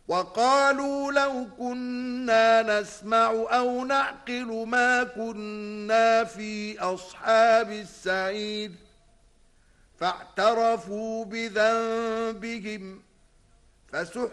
وقالوا لو كنا نسمع أو نعقل ما كنا في أصحاب السعير فاعترفوا بذنبهم فسحقا